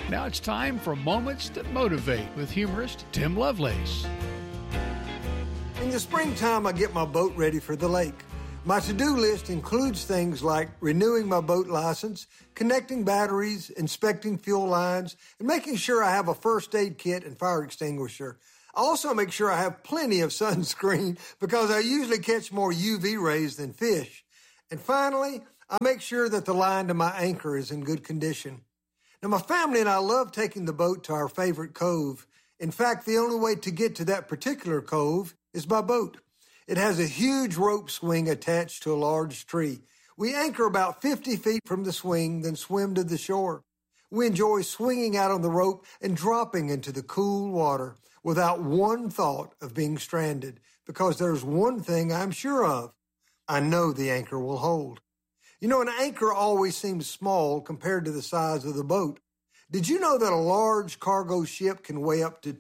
Now it's time for Moments That Motivate with humorist Tim Lovelace. In the springtime, I get my boat ready for the lake. My to-do list includes things like renewing my boat license, connecting batteries, inspecting fuel lines, and making sure I have a first aid kit and fire extinguisher. I also make sure I have plenty of sunscreen because I usually catch more UV rays than fish. And finally, I make sure that the line to my anchor is in good condition. Now, my family and I love taking the boat to our favorite cove. In fact, the only way to get to that particular cove is by boat. It has a huge rope swing attached to a large tree. We anchor about 50 feet from the swing, then swim to the shore. We enjoy swinging out on the rope and dropping into the cool water without one thought of being stranded, because there's one thing I'm sure of. I know the anchor will hold. You know, an anchor always seems small compared to the size of the boat. Did you know that a large cargo ship can weigh up to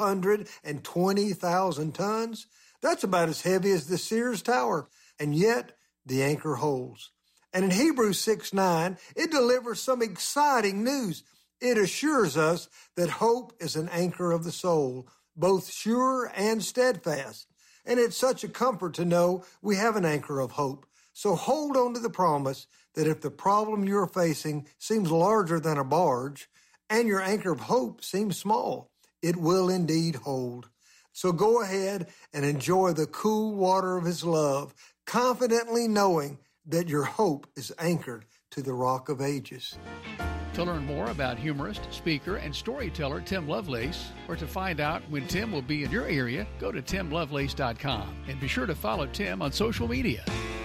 220,000 tons? That's about as heavy as the Sears Tower, and yet the anchor holds. And in Hebrews 6:9, it delivers some exciting news. It assures us that hope is an anchor of the soul, both sure and steadfast. And it's such a comfort to know we have an anchor of hope. So hold on to the promise that if the problem you're facing seems larger than a barge, and your anchor of hope seems small, it will indeed hold. So go ahead and enjoy the cool water of His love, confidently knowing that your hope is anchored to the Rock of Ages. To learn more about humorist, speaker, and storyteller Tim Lovelace, or to find out when Tim will be in your area, go to timlovelace.com and be sure to follow Tim on social media.